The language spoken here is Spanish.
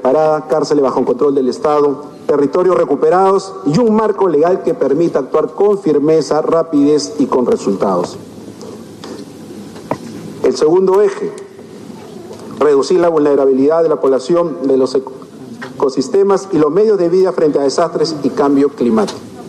preparada, cárceles bajo control del Estado, territorios recuperados y un marco legal que permita actuar con firmeza, rapidez y con resultados. El segundo eje, reducir la vulnerabilidad de la población, de los ecosistemas y los medios de vida frente a desastres y cambio climático.